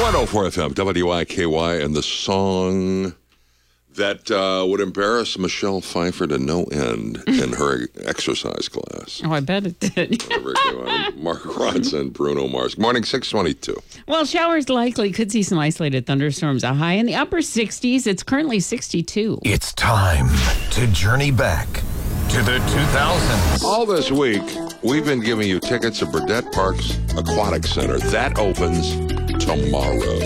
104 FM, WIKY, and the song that would embarrass Michelle Pfeiffer to no end in her exercise class. Oh, I bet it did. Mark Ronson, Bruno Mars. Morning, 6:22. Well, showers likely. Could see some isolated thunderstorms. A high in the upper 60s. It's currently 62. It's time to journey back to the 2000s. All this week, we've been giving you tickets to Burdett Park's Aquatic Center. That opens tomorrow.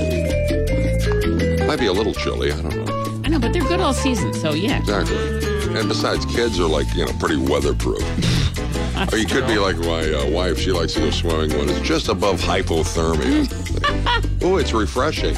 Might be a little chilly, I don't know. I know, but they're good all season, so yeah. Exactly. And besides, kids are like, pretty weatherproof. Or you could be like my wife. She likes to go swimming when it's just above hypothermia. Oh, it's refreshing.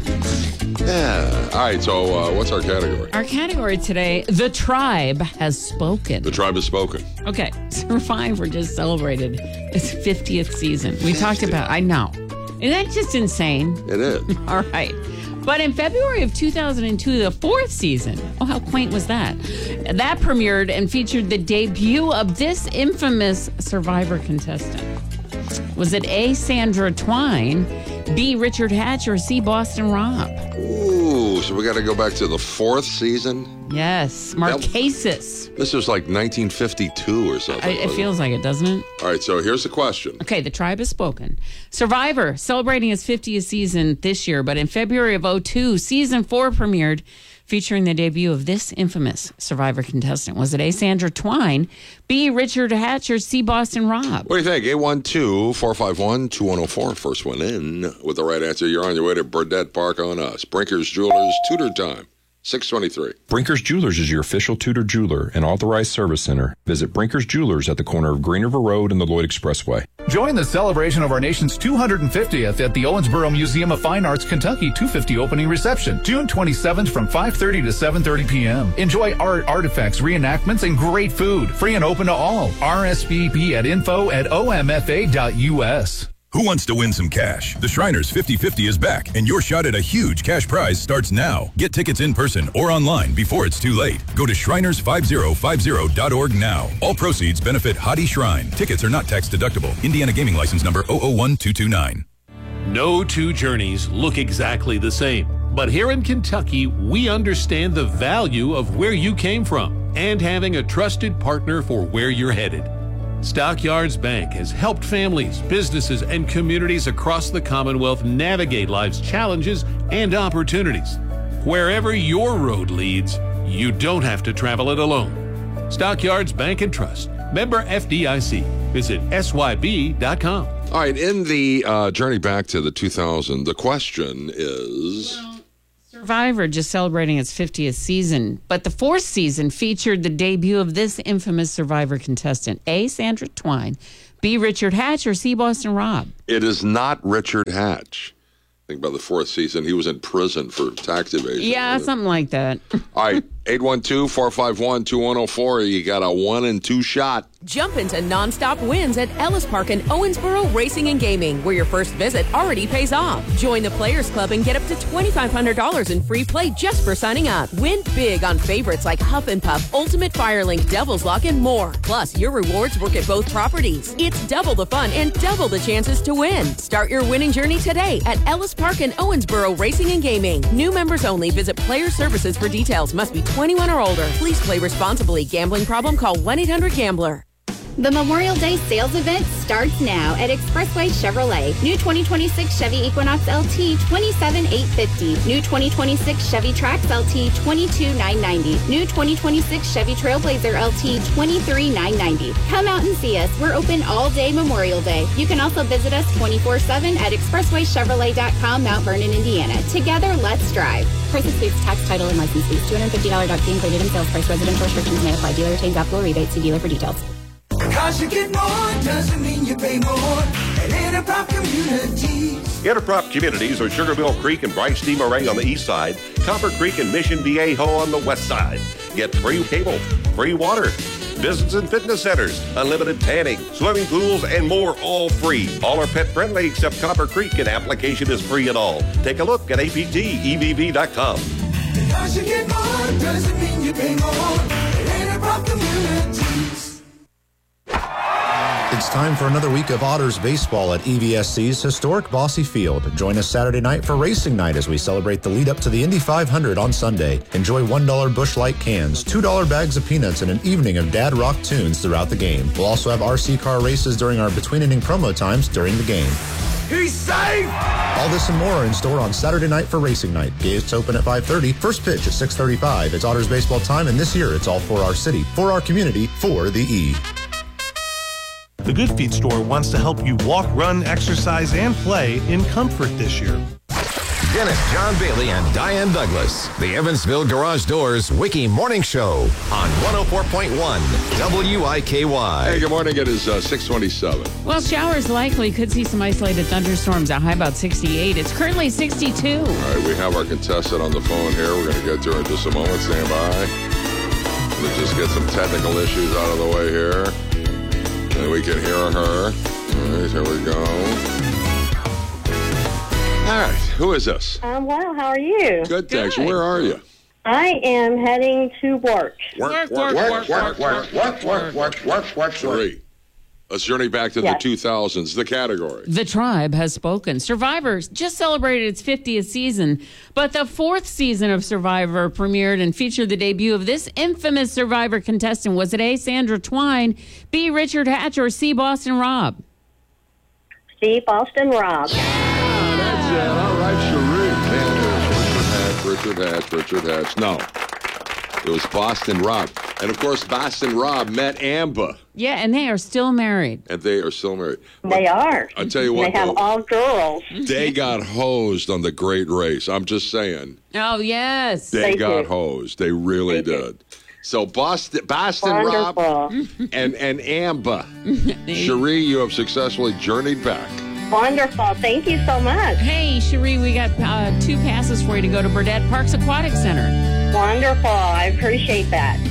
Yeah. All right, so what's our category? Our category today, The Tribe Has Spoken. The Tribe has spoken. Okay, Survivor just celebrated its 50th season. We talked about, I know. Isn't that just insane? It is. All right. But in February of 2002, the fourth season, oh, how quaint was that? That premiered and featured the debut of this infamous Survivor contestant. Was it A, Sandra Twine, B, Richard Hatch, or C, Boston Rob? Ooh, so we got to go back to the fourth season? Yes, Marquesas. This was like 1952 or something. It feels like it, doesn't it? All right, so here's the question. Okay, the tribe has spoken. Survivor, celebrating its 50th season this year, but in February of 2002, season 4 premiered, featuring the debut of this infamous Survivor contestant. Was it A, Sandra Twine, B, Richard Hatch, or C, Boston Rob? What do you think? 812-451-2104. First one in with the right answer. You're on your way to Burdett Park on us. Brinker's Jewelers, Tudor Time. 623. Brinker's Jewelers is your official Tudor jeweler and authorized service center. Visit Brinker's Jewelers at the corner of Green River Road and the Lloyd Expressway. Join the celebration of our nation's 250th at the Owensboro Museum of Fine Arts Kentucky 250 opening reception, June 27th from 5:30 to 7:30 p.m. Enjoy art, artifacts, reenactments, and great food. Free and open to all. RSVP at info@omfa.us. Who wants to win some cash? The Shriners 50/50 is back, and your shot at a huge cash prize starts now. Get tickets in person or online before it's too late. Go to Shriners5050.org now. All proceeds benefit Hadi Shrine. Tickets are not tax deductible. Indiana Gaming License Number 001229. No two journeys look exactly the same. But here in Kentucky, we understand the value of where you came from and having a trusted partner for where you're headed. Stockyards Bank has helped families, businesses, and communities across the Commonwealth navigate life's challenges and opportunities. Wherever your road leads, you don't have to travel it alone. Stockyards Bank and Trust. Member FDIC. Visit SYB.com. All right, in the journey back to the 2000, the question is... Survivor just celebrating its 50th season, but the fourth season featured the debut of this infamous Survivor contestant. A, Sandra Twine, B, Richard Hatch, or C, Boston Rob? It is not Richard Hatch. I think by the fourth season, he was in prison for tax evasion. Yeah, something like that. All right, 812-451-2104. You got a 1 and 2 shot. Jump into nonstop wins at Ellis Park and Owensboro Racing and Gaming, where your first visit already pays off. Join the Players Club and get up to $2,500 in free play just for signing up. Win big on favorites like Huff and Puff, Ultimate Firelink, Devil's Lock, and more. Plus, your rewards work at both properties. It's double the fun and double the chances to win. Start your winning journey today at Ellis Park and Owensboro Racing and Gaming. New members only. Visit Player Services for details. Must be 21 or older. Please play responsibly. Gambling problem? Call 1-800-GAMBLER. The Memorial Day sales event starts now at Expressway Chevrolet. New 2026 Chevy Equinox LT, $27,850. New 2026 Chevy Trax LT, $22,990. New 2026 Chevy Trailblazer LT, $23,990. Come out and see us. We're open all day Memorial Day. You can also visit us 24/7 at expresswaychevrolet.com, Mount Vernon, Indiana. Together, let's drive. Price excludes tax, title, and license fees. $250 doc fee included in sales price. Residential restrictions may apply. Dealer retains applicable rebates. See dealer for details. Because you get more doesn't mean you pay more at Interprop Communities. Interprop Communities are Sugarmill Creek and Bryce D. Murray on the east side, Copper Creek and Mission Viejo on the west side. Get free cable, free water, business and fitness centers, unlimited tanning, swimming pools, and more, all free. All are pet friendly except Copper Creek, and application is free and all. Take a look at aptevv.com. Because you get more doesn't mean you pay more at Interprop Communities. It's It's time for another week of Otters baseball at EVSC's historic Bosse Field. Join us Saturday night for Racing Night as we celebrate the lead up to the Indy 500 on Sunday. Enjoy $1 Busch Light cans, $2 bags of peanuts, and an evening of dad rock tunes throughout the game. We'll also have RC car races during our between inning promo times during the game. He's safe! All this and more are in store on Saturday night for Racing Night. Gates open at 5:30. First pitch at 6:35. It's Otters baseball time, and this year it's all for our city, for our community, for the E. The Good Feet store wants to help you walk, run, exercise, and play in comfort this year. Dennis John Bailey and Diane Douglas. The Evansville Garage Doors Wiki Morning Show on 104.1 WIKY. Hey, good morning. It is 6:27. Well, showers likely. Could see some isolated thunderstorms. A high about 68. It's currently 62. All right, we have our contestant on the phone here. We're going to get to her in just a moment. Stand by. We'll just get some technical issues out of the way here. And we can hear her. All right, here we go. All right, who is this? I'm well. How are you? Good, thanks. Where are you? I am heading to work. Work. Three. Let's journey back to the 2000s, the category. The Tribe has spoken. Survivor just celebrated its 50th season, but the 4th season of Survivor premiered and featured the debut of this infamous Survivor contestant. Was it A, Sandra Twine, B, Richard Hatch, or C, Boston Rob? C, Boston Rob. That's it. All right, Cherie. Richard Hatch. No. It was Boston Rob. And, of course, Boston Rob met Amber. Yeah, and they are still married. They are. I tell you what, they have all girls. They got hosed on the Great Race. I'm just saying. Oh, yes. They got hosed. They really did. So Boston Rob and Amber. Cherie, you have successfully journeyed back. Wonderful. Thank you so much. Hey, Cherie, we got 2 passes for you to go to Burdett Parks Aquatic Center. Wonderful. I appreciate that.